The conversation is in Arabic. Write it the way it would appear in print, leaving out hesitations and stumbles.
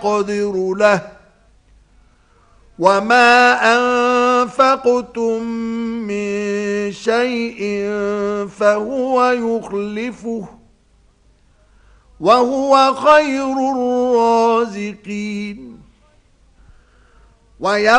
يقدر له وما أنفقتم من شيء فهو يخلفه وهو خير الرازقين